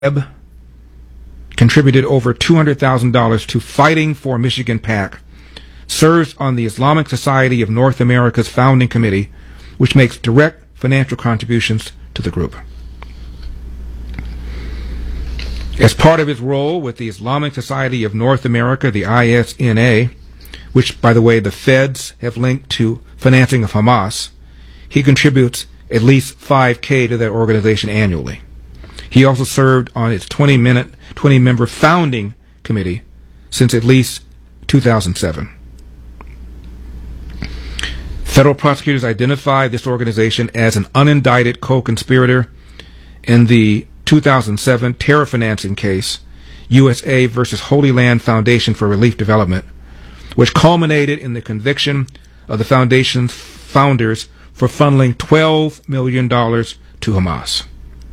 Webb contributed over $200,000 to Fighting for Michigan PAC, serves on the Islamic Society of North America's founding committee, which makes direct financial contributions to the group. As part of his role with the Islamic Society of North America, the ISNA, which, by the way, the feds have linked to financing of Hamas, he contributes at least $5,000 to that organization annually. He also served on its 20-member founding committee since at least 2007. Federal prosecutors identified this organization as an unindicted co-conspirator in the 2007 terror financing case, USA versus Holy Land Foundation for Relief Development, which culminated in the conviction of the foundation's founders for funneling $12 million to Hamas.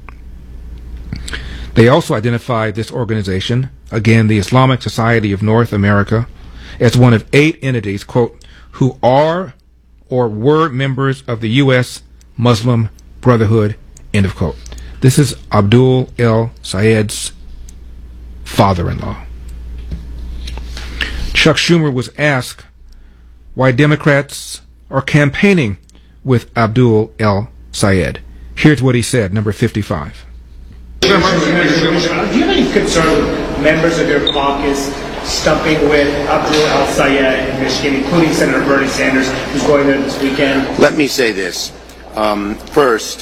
They also identified this organization, again the Islamic Society of North America, as one of 8 entities, quote, who are or were members of the U.S. Muslim Brotherhood, end of quote. This is Abdul El Sayed's father-in-law. Chuck Schumer was asked why Democrats are campaigning with Abdul El Sayed. Here's what he said, number 55. Do you have any concern with members of your caucus stumping with Abdul El Sayed in Michigan, including Senator Bernie Sanders, who's going there this weekend? Let me say this. First,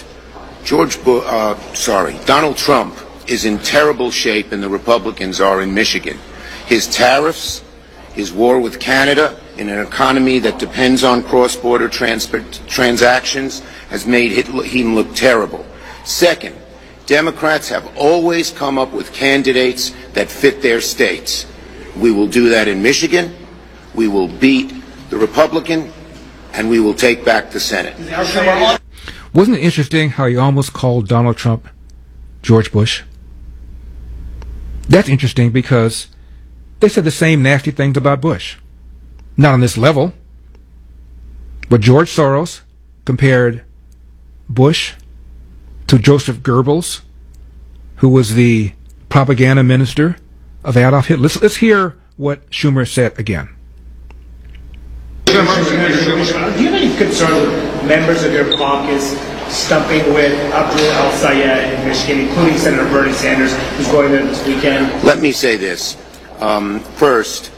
Donald Trump is in terrible shape, and the Republicans are in Michigan. His tariffs, his war with Canada, in an economy that depends on cross-border transactions, has made him look terrible. Second, Democrats have always come up with candidates that fit their states. We will do that in Michigan. We will beat the Republican, and we will take back the Senate. Wasn't it interesting how he almost called Donald Trump George Bush? That's interesting because they said the same nasty things about Bush. Not on this level. But George Soros compared Bush to Joseph Goebbels, who was the propaganda minister of Adolf Hitler. Let's hear what Schumer said again. Do you have any concern with members of your caucus stumping with Abdul El Sayed in Michigan, including Senator Bernie Sanders, who's going there this weekend? Let me say this. First,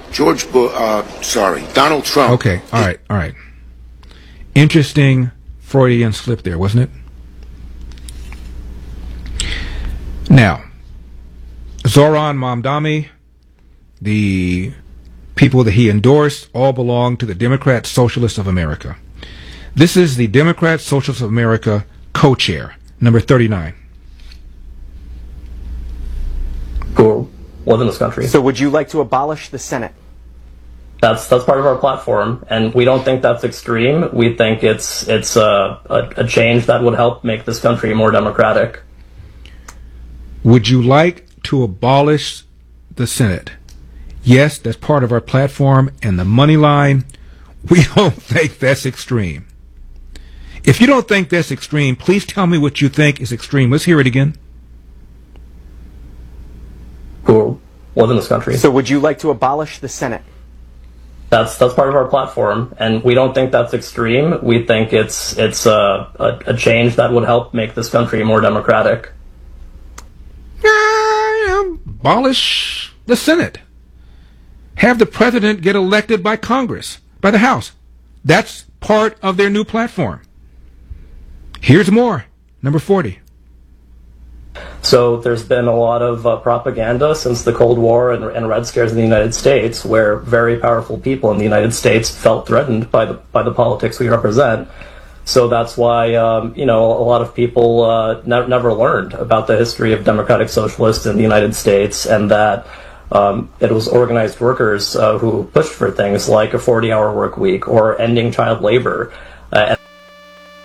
Donald Trump. Okay, all right. Interesting Freudian slip there, wasn't it? Now, Zoran Mamdani, the people that he endorsed, all belong to the Democrat Socialists of America. This is the Democrat Socialists of America co-chair, number 39. Who live in this country. So would you like to abolish the Senate? That's part of our platform, and we don't think that's extreme. We think it's a change that would help make this country more democratic. Would you like to abolish the Senate? Yes, that's part of our platform, and the money line, we don't think that's extreme. If you don't think that's extreme, please tell me what you think is extreme. Let's hear it again. Who live in this country. So would you like to abolish the Senate? That's part of our platform, and we don't think that's extreme. We think it's a change that would help make this country more democratic. Abolish the Senate. Have the president get elected by Congress, by the House. That's part of their new platform. Here's more. Number 40. So there's been a lot of propaganda since the Cold War and Red Scares in the United States, where very powerful people in the United States felt threatened by the politics we represent. So that's why a lot of people never learned about the history of democratic socialists in the United States, and that it was organized workers who pushed for things like a 40-hour work week or ending child labor.